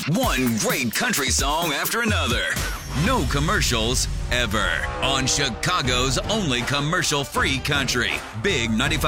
One great country song after another. No commercials ever. On Chicago's only commercial-free country. Big 95.